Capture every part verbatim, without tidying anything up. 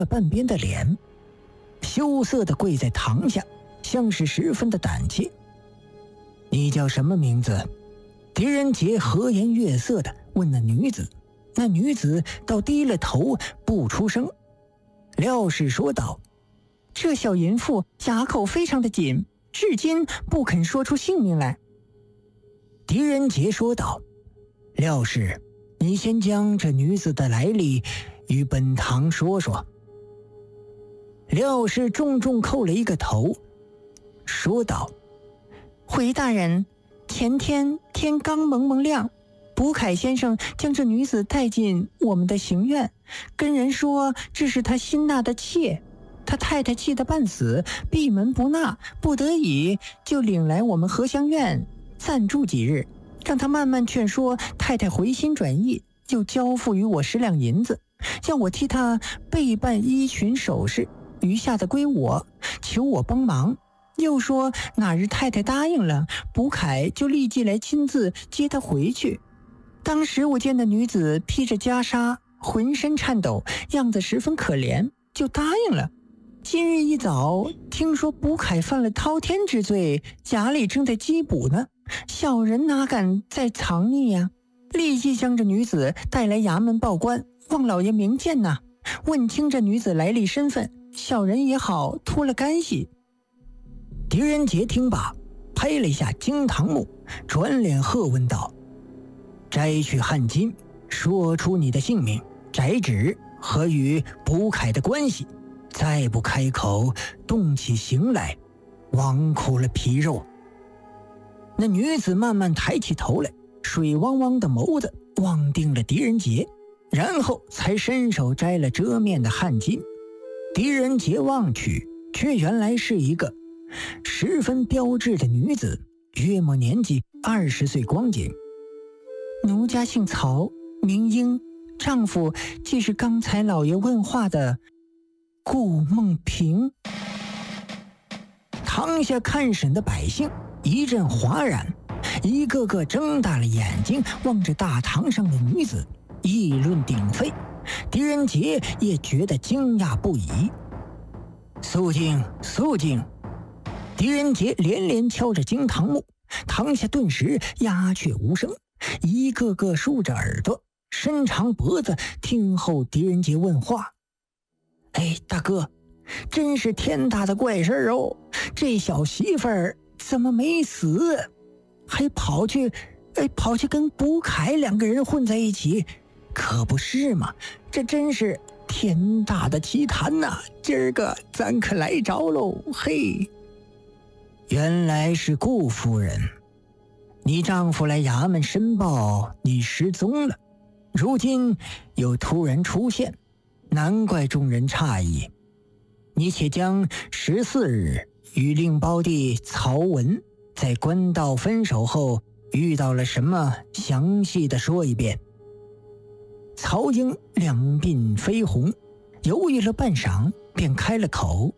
了半边的脸，羞涩地跪在堂下，像是十分的胆怯。你叫什么名字？狄仁杰和颜悦色地问那女子，那女子倒低了头不出声。廖氏说道：这小淫妇哑口非常的紧，至今不肯说出姓名来。狄仁杰说道：廖氏，你先将这女子的来历与本堂说说。廖氏重重叩了一个头，说道：回大人，前天天刚蒙蒙亮，卜凯先生将这女子带进我们的行院，跟人说这是他新纳的妾，他太太气得半死，闭门不纳，不得已就领来我们荷香院暂住几日，让他慢慢劝说太太回心转意，又交付于我十两银子，要我替他备办衣裙首饰，余下的归我，求我帮忙。又说哪日太太答应了，卜凯就立即来亲自接她回去。当时我见那女子披着袈裟，浑身颤抖，样子十分可怜，就答应了。今日一早听说卜凯犯了滔天之罪，衙里正在缉捕呢，小人哪敢再藏匿呀、啊？立即将这女子带来衙门报官，望老爷明鉴呐，问清这女子来历身份，小人也好脱了干系。狄仁杰听罢，拍了一下惊堂木，转脸喝问道：摘去汗巾，说出你的姓名、宅址和与卜凯的关系，再不开口动起刑来，枉苦了皮肉。那女子慢慢抬起头来，水汪汪的眸子望定了狄仁杰，然后才伸手摘了遮面的汗巾。狄仁杰望去，却原来是一个十分标致的女子，约莫年纪二十岁光景。奴家姓曹，名英，丈夫即是刚才老爷问话的顾梦平。堂下看审的百姓一阵哗然，一个个睁大了眼睛望着大堂上的女子，议论鼎沸。狄仁杰也觉得惊讶不已。肃静，肃静！狄仁杰连连敲着惊堂木，堂下顿时鸦雀无声，一个个竖着耳朵，伸长脖子听候狄仁杰问话。哎，大哥，真是天大的怪事哦！这小媳妇儿怎么没死，还跑去哎跑去跟卜凯两个人混在一起，可不是嘛？这真是天大的奇谈呐、啊！今儿个咱可来着喽！嘿，原来是顾夫人，你丈夫来衙门申报你失踪了，如今又突然出现，难怪众人诧异。你且将十四日与令胞弟曹文在官道分手后遇到了什么，详细的说一遍。曹英两鬓绯红，犹豫了半晌，便开了口。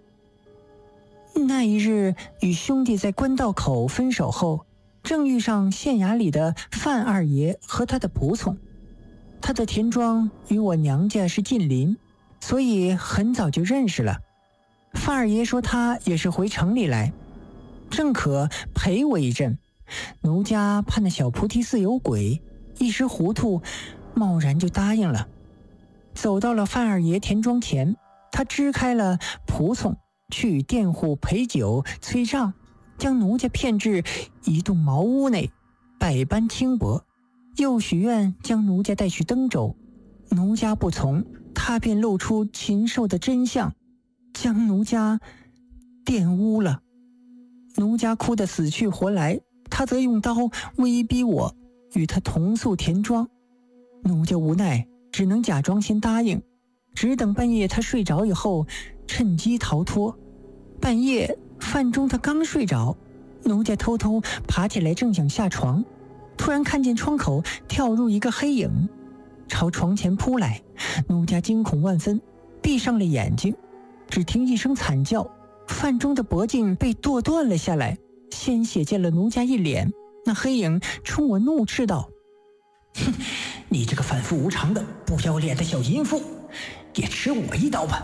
那一日与兄弟在官道口分手后，正遇上县衙里的范二爷和他的仆从，他的田庄与我娘家是近邻，所以很早就认识了。范二爷说他也是回城里来，正可陪我一阵，奴家怕那小菩提寺有鬼，一时糊涂，贸然就答应了。走到了范二爷田庄前，他支开了仆从，去佃户陪酒催账，将奴家骗至一栋茅屋内，百般轻薄，又许愿将奴家带去登州。奴家不从，他便露出禽兽的真相，将奴家玷污了。奴家哭得死去活来，他则用刀威逼我与他同宿田庄。奴家无奈，只能假装先答应，只等半夜他睡着以后，趁机逃脱。半夜饭中他刚睡着，奴家偷偷爬起来，正想下床，突然看见窗口跳入一个黑影，朝床前扑来。奴家惊恐万分，闭上了眼睛，只听一声惨叫，饭中的脖颈被剁断了下来，鲜血溅了奴家一脸。那黑影冲我怒斥道：哼，你这个反复无常的不要脸的小淫妇， 也吃我一刀吧。